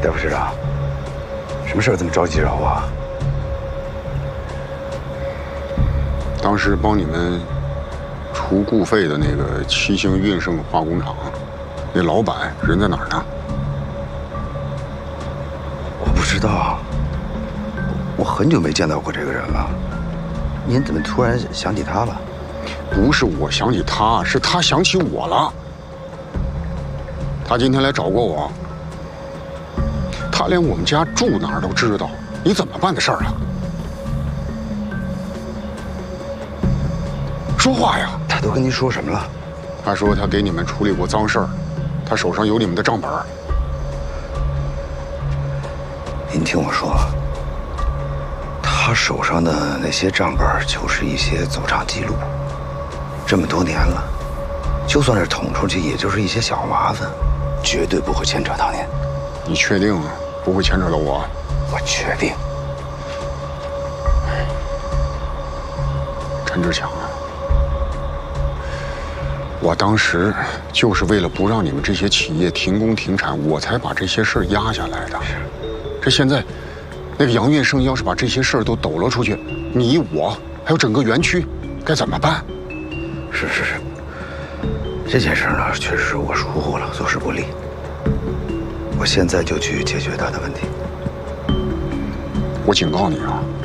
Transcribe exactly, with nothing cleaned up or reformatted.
戴副市长，什么事儿这么着急找我啊？ 当时帮你们除故费的那个七星运盛化工厂，那老板人在哪儿呢？ 我不知道，我很久没见到过这个人了。您怎么突然想起他了？ 不是我想起他，是他想起我了。他今天来找过我，他连我们家住哪儿都知道。你怎么办的事儿啊？说话呀！ 他都跟您说什么了？ 他说他给你们处理过脏事儿，他手上有你们的账本。 您听我说，他手上的那些账本就是一些走账记录，这么多年了，就算是捅出去，也就是一些小麻烦，绝对不会牵扯到您。 你确定不会牵扯到我？ 我确定。 陈志强啊，我当时就是为了不让你们这些企业停工停产，我才把这些事儿压下来的。 是。 这现在，那个杨运盛要是把这些事儿都抖了出去，你我还有整个园区，该怎么办？ 是是是，这件事呢，确实是我疏忽了，做事不力。我现在就去解决他的问题。 我警告你啊！